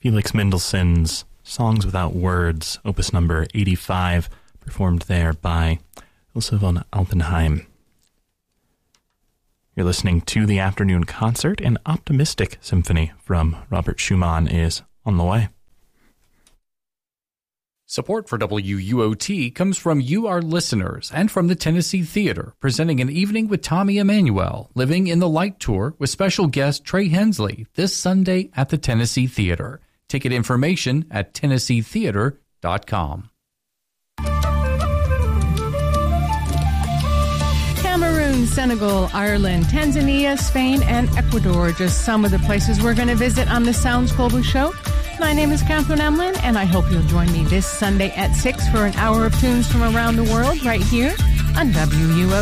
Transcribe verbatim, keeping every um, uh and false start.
Felix Mendelssohn's Songs Without Words, opus number eighty-five, performed there by Ilse von Alpenheim. You're listening to the afternoon concert. An optimistic symphony from Robert Schumann is on the way. Support for W U O T comes from you, our listeners, and from the Tennessee Theater, presenting an evening with Tommy Emmanuel, Living in the Light Tour, with special guest Trey Hensley, this Sunday at the Tennessee Theater. Ticket information at tennessee theater dot com. Cameroon, Senegal, Ireland, Tanzania, Spain, and Ecuador, just some of the places we're going to visit on the Sounds Global Show. My name is Catherine Emlin, and I hope you'll join me this Sunday at six for an hour of tunes from around the world right here on W U O